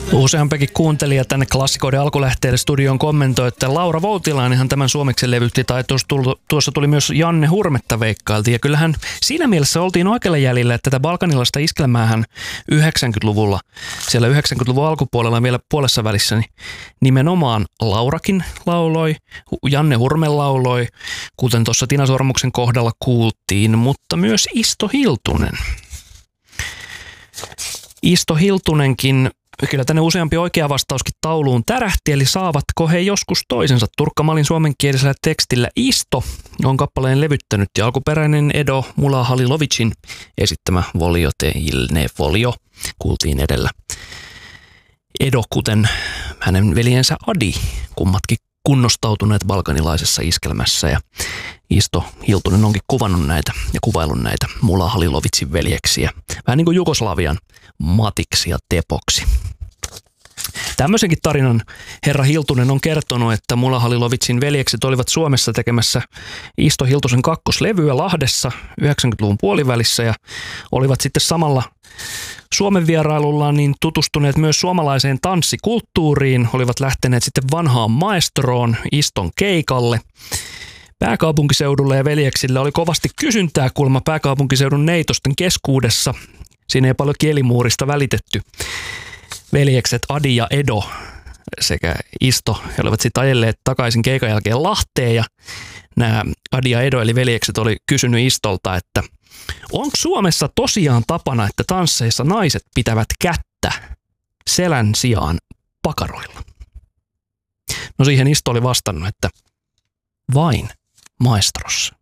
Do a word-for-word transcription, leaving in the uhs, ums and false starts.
Useampikin kuuntelija tänne Klassikoiden alkulähteelle studioon kommentoi, että Laura Voutilainenhan tämän suomeksi levytti, tai tuossa tuli myös Janne Hurmetta veikkailtiin. Ja kyllähän siinä mielessä oltiin oikealla jäljellä, että tätä balkanilaista iskelmäähän yhdeksänkymmentäluvulla, siellä yhdeksänkymmentäluvun alkupuolella vielä puolessa välissä, niin nimenomaan Laurakin lauloi, Janne Hurme lauloi, kuten tuossa Tina Sormuksen kohdalla kuultiin, mutta myös Isto Hiltunen. Isto Hiltunenkin, kyllä tänne useampi oikea vastauskin tauluun tärähti, eli saavatko he joskus toisensa. Turkka Malin suomenkielisellä tekstillä Isto on kappaleen levyttänyt ja alkuperäinen Edo Mula Halilovicin esittämä Volio teille Volio kuultiin edellä. Edo, kuten hänen veljensä Adi, kummatkin kunnostautuneet balkanilaisessa iskelmässä, ja Isto Hiltunen onkin kuvannut näitä ja kuvaillut näitä Mula Halilovicin veljeksiä. Vähän niin kuin Jugoslavian Matiksi ja Tepoksi. Tämmöisenkin tarinan herra Hiltunen on kertonut, että Mula Halilovicin veljekset olivat Suomessa tekemässä Isto Hiltusen kakkoslevyä Lahdessa yhdeksänkymmentäluvun puolivälissä ja olivat sitten samalla Suomen vierailullaan niin tutustuneet myös suomalaiseen tanssikulttuuriin, olivat lähteneet sitten vanhaan maestroon Iston keikalle pääkaupunkiseudulle ja veljeksille oli kovasti kysyntää kuulemma pääkaupunkiseudun neitosten keskuudessa. Siinä ei paljon kielimuurista välitetty. Veljekset Adi ja Edo sekä Isto he olivat sitten ajelleet takaisin keikan jälkeen Lahteen ja nämä Adi ja Edo eli veljekset oli kysynyt Istolta, että onko Suomessa tosiaan tapana, että tansseissa naiset pitävät kättä selän sijaan pakaroilla? No siihen Isto oli vastannut, että vain maestrossa.